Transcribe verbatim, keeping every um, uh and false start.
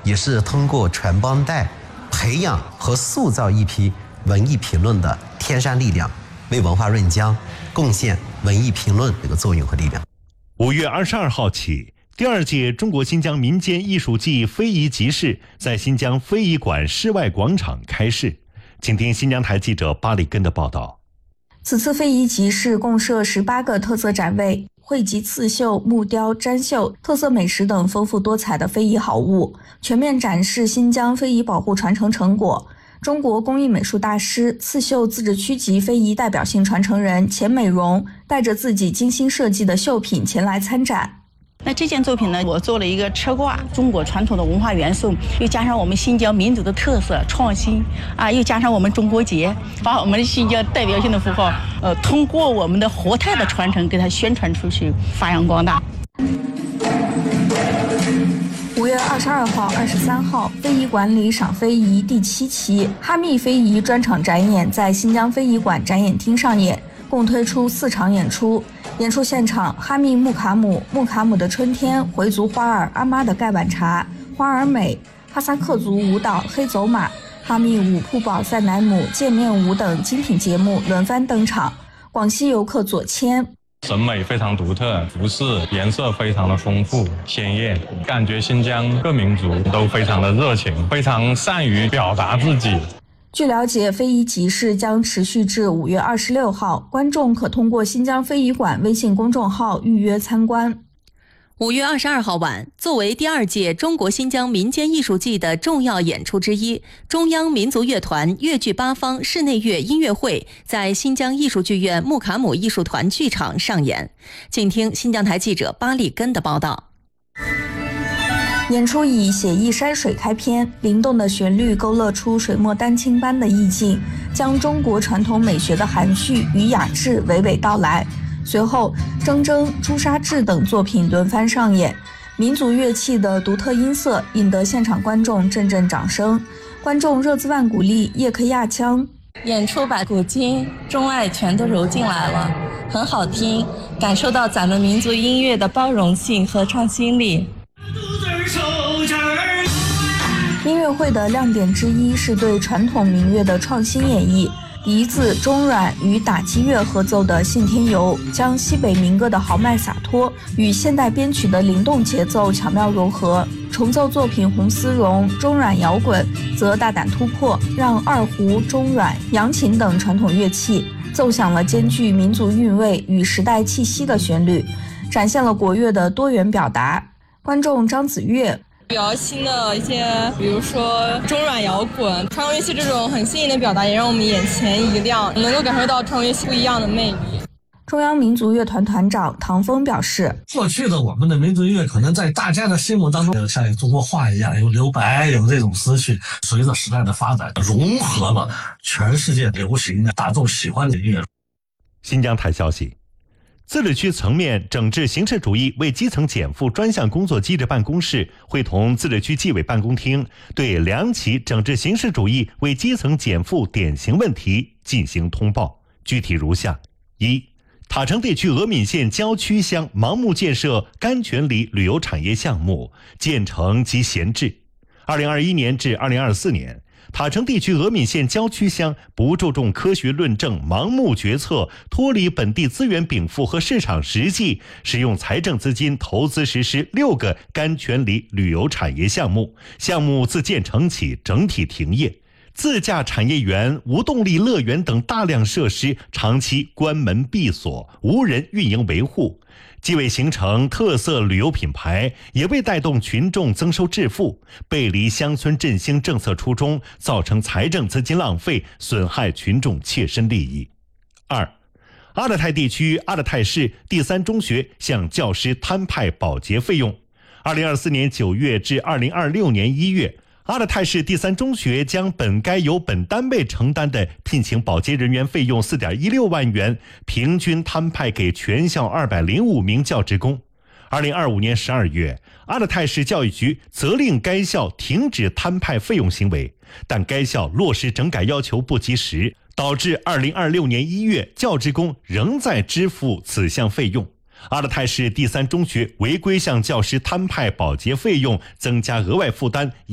也是通过传帮带培养和塑造一批文艺评论的天山力量，为文化润江贡献文艺评论这个作用和力量。 五月二十二号起，第二届中国新疆民间艺术季非遗集市在新疆非遗馆室外广场开市。请听新疆台记者巴里根的报道。 此次非遗集市共设十八个特色展位，汇集刺绣、木雕、毡绣、特色美食等丰富多彩的非遗好物，全面展示新疆非遗保护传承成果。中国工艺美术大师、刺绣自治区级非遗代表性传承人钱美荣带着自己精心设计的绣品前来参展。 那这件作品呢，我做了一个车挂，中国传统的文化元素，又加上我们新疆民族的特色创新啊，又加上我们中国节，把我们的新疆代表性的符号，呃，通过我们的活态的传承，给它宣传出去，发扬光大。 五月二十二号、二十三号，非遗馆里赏非遗第七期哈密非遗专场展演在新疆非遗馆展演厅上演，共推出四场演出。演出现场，哈密木卡姆、木卡姆的春天、回族花儿、阿妈的盖碗茶、花儿美、哈萨克族舞蹈黑走马、哈密舞铺宝赛乃姆、见面舞等精品节目轮番登场。广西游客左谦。 审美非常独特，服饰颜色非常的丰富鲜艳，感觉新疆各民族都非常的热情，非常善于表达自己。 据了解，非遗集市将持续至五月二十六号，观众可通过新疆非遗馆微信公众号预约参观。 五月二十二号晚，作为第二届中国新疆民间艺术季的重要演出之一，中央民族乐团越剧八方室内乐音乐会在新疆艺术剧院木卡姆艺术团剧场上演。请听新疆台记者巴里根的报道。 演出以写意山水开篇，灵动的旋律勾勒出水墨丹青般的意境，将中国传统美学的含蓄与雅致娓娓道来。随后，铮铮、朱砂痣等作品轮番上演，民族乐器的独特音色引得现场观众阵阵掌声。观众热兹万古丽、叶克亚枪演出把古今中外全都揉进来了，很好听，感受到咱们民族音乐的包容性和创新力。 音乐会的亮点之一是对传统民乐的创新演绎，笛子、中阮与打击乐合奏的《信天游》将西北民歌的豪迈洒脱与现代编曲的灵动节奏巧妙融合，重奏作品《红丝绒》中阮摇滚则大胆突破，让二胡、中阮、扬琴等传统乐器奏响了兼具民族韵味与时代气息的旋律，展现了国乐的多元表达。观众张子月比较新的一些，比如说中阮摇滚、传统乐器这种很新颖的表达，也让我们眼前一亮，能够感受到传统乐器不一样的魅力。 中央民族乐团团长唐峰表示， 过去的我们的民族乐可能在大家的心目当中像中国画一样有留白，有这种思绪，随着时代的发展融合了全世界流行的大众喜欢的音乐。 新疆台消息，自治区层面整治形式主义为基层减负专项工作机制办公室会同自治区纪委办公厅对两起整治形式主义为基层减负典型问题进行通报，具体如下：一、塔城地区峨岷县郊区乡盲目建设甘泉里旅游产业项目建成及闲置。二零二一年至二零二四年，塔城地区峨岷县郊区乡不注重科学论证，盲目决策，脱离本地资源禀赋和市场实际，使用财政资金投资实施六个甘泉里旅游产业项目，项目自建成起整体停业。自驾产业园、无动力乐园等大量设施长期关门闭锁，无人运营维护，既未形成特色旅游品牌，也未带动群众增收致富，背离乡村振兴政策初衷，造成财政资金浪费，损害群众切身利益。二、阿勒泰地区阿勒泰市第三中学向教师摊派保洁费用。二零二四年九月至二零二六年一月，阿勒泰市第三中学将本该由本单位承担的聘请保洁人员费用 四点一六万元，平均摊派给全校二百零五名教职工。二零二五年十二月，阿勒泰市教育局责令该校停止摊派费用行为，但该校落实整改要求不及时，导致二零二六年一月教职工仍在支付此项费用。阿勒泰市第三中学违规向教师摊派保洁费用，增加额外负担。